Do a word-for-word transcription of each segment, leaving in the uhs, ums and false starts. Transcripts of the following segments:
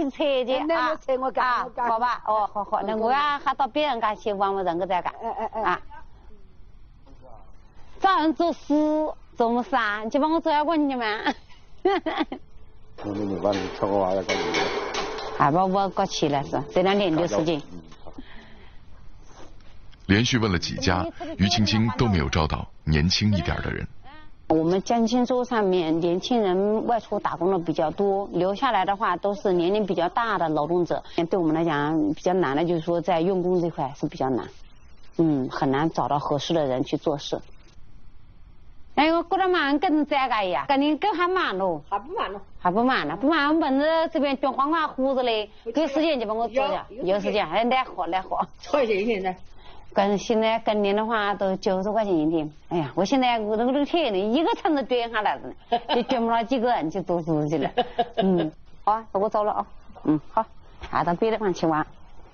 你扯去啊啊，好吧，哦，好好，那我要还到别人家去帮我人个再干啊。找人做事做么事啊？就帮我做下问题嘛。 我那你把你超过娃要干什么？ 啊，把我搞起来是，这两年的时间。 连续问了几家，于青青都没有招到年轻一点的人。 我们江青州上面年轻人外出打工的比较多，留下来的话都是年龄比较大的劳动者。对我们来讲比较难的就是说在用工这块是比较难，嗯，很难找到合适的人去做事。哎，我过得忙跟这个呀，跟你更还忙喽， 还不忙喽， 还不忙呢，不忙我们这这边卷黄瓜胡子嘞，有时间就帮我做呀，有时间还来活来活。 多少钱一天呢？ 跟现在跟年的话都九十块钱一天，哎呀，我现在我这个这个钱呢，一个村子卷下来的呢，就卷不了几个人去做事去了。嗯，好啊，我走了啊。嗯，好，还到别的地方去玩。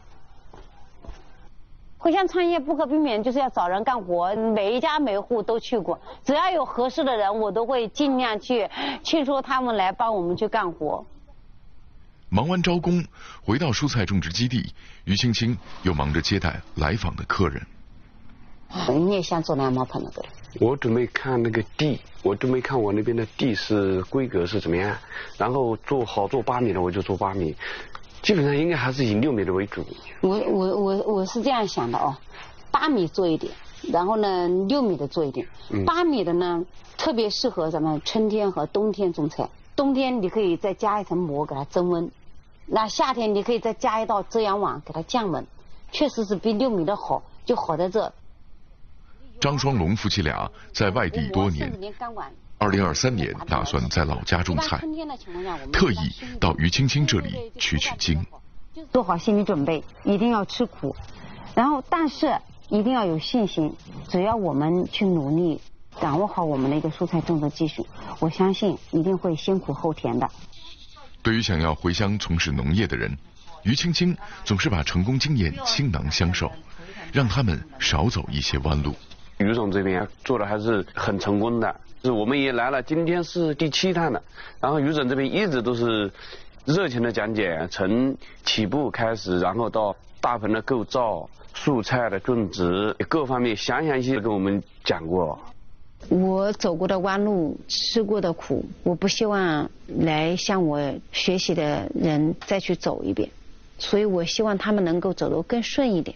回乡创业不可避免就是要找人干活，每一家每一户都去过，只要有合适的人，我都会尽量去劝说他们来帮我们去干活。 忙完招工，回到蔬菜种植基地，于青青又忙着接待来访的客人。 你也想做南茅棚那个？ 我准备看那个地，我准备看我那边的地是规格是怎么样，然后做好做八米的我就做八米，基本上应该还是以六米的为主。 我我我我是这样想的哦，八米做一点，然后呢六米的做一点。八米的呢特别适合咱们春天和冬天种菜，冬天你可以再加一层膜给它增温。那夏天你可以再加一道遮阳网给它降温，确实是比六米的好，就好在这。 张双龙夫妻俩在外地多年，二零二三年打算在老家种菜，特意到于青青这里取取经。 做好心理准备，一定要吃苦，然后但是一定要有信心，只要我们去努力，掌握好我们的一个蔬菜种植技术，我相信一定会先苦后甜的。 对于想要回乡从事农业的人，于青青总是把成功经验倾囊相授，让他们少走一些弯路。 于总这边做的还是很成功的，是我们也来了，今天是第七趟了。然后于总这边一直都是热情的讲解，从起步开始，然后到大棚的构造、蔬菜的种植各方面详详细细跟我们讲过。 我走过的弯路，吃过的苦，我不希望来向我学习的人再去走一遍，所以我希望他们能够走得更顺一点。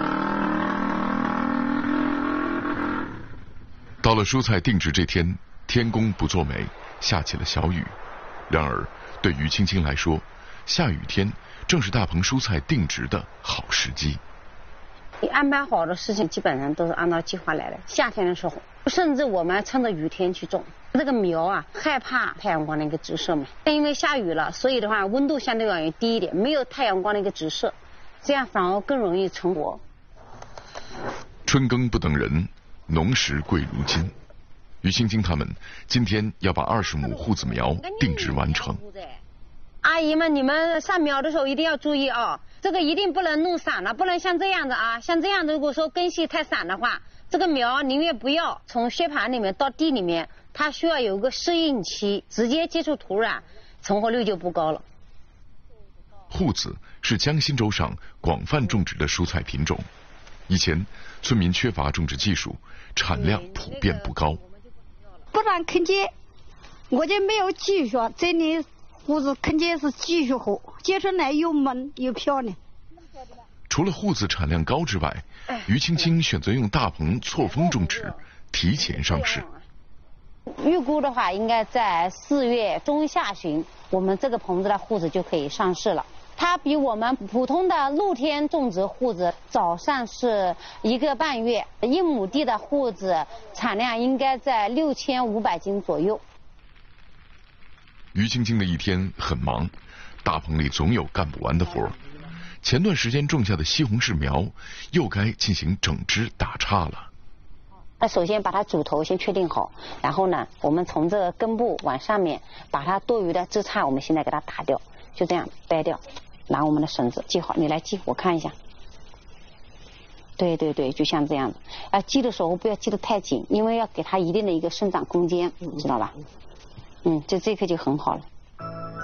到了蔬菜定植这天，天公不作美，下起了小雨。然而对于青青来说，下雨天正是大棚蔬菜定植的好时机。 你安排好的事情基本上都是按照计划来的。夏天的时候，甚至我们趁着雨天去种。这个苗啊，害怕太阳光的一个直射嘛，因为下雨了，所以的话温度相对而言低一点，没有太阳光的一个直射，这样反而更容易成活。 春耕不等人，农时贵如金。于青青他们今天要把二十亩护子苗定植完成。 阿姨们，你们上苗的时候一定要注意啊，这个一定不能弄散了，不能像这样子啊，像这样子如果说根系太散的话，这个苗宁愿不要从薛盘里面到地里面，它需要有个适应期，直接接触土壤，成活率就不高了。 护子是江心州上广泛种植的蔬菜品种，以前村民缺乏种植技术，产量普遍不高。 不然肯定我就没有技术，这里护子肯定是技术好，接出来又闷又漂亮。 除了护子产量高之外，于青青选择用大棚错峰种植，提前上市。 预估的话，应该在四月中下旬，我们这个棚子的护子就可以上市了。它比我们普通的露天种植护子早上市一个半月，一亩地的护子产量应该在六千五百斤左右。 于青青的一天很忙，大棚里总有干不完的活儿。前段时间种下的西红柿苗又该进行整枝打杈了。 那首先把它主头先确定好，然后呢，我们从这个根部往上面把它多余的枝杈，我们现在给它打掉，就这样掰掉。拿我们的绳子系好，你来系，我看一下。对对对，就像这样子。啊，系的时候不要系得太紧，因为要给它一定的一个生长空间，知道吧？嗯，就这颗就很好了。